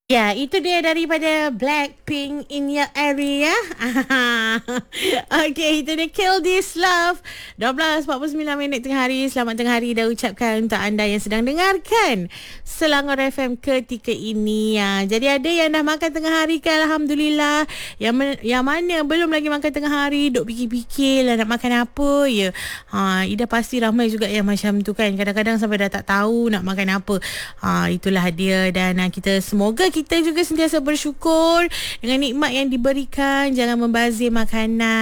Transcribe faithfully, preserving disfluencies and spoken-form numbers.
Ya, itu dia daripada Blackpink In Your Area. Okay, itu dia Kill This Love. dua belas empat puluh sembilan minit tengah hari. Selamat tengah hari dah ucapkan untuk anda yang sedang dengarkan Selangor F M ketika ini. Ya. Jadi ada yang dah makan tengah hari kan, Alhamdulillah. Yang, men- yang mana belum lagi makan tengah hari, duk fikir-fikir lah nak makan apa ya. Ha, Ida pasti ramai juga yang macam tu kan. Kadang-kadang sampai dah tak tahu nak makan apa. Ha, itulah dia. Dan uh, kita semoga kita juga sentiasa bersyukur dengan nikmat yang diberikan. Jangan membazir makanan.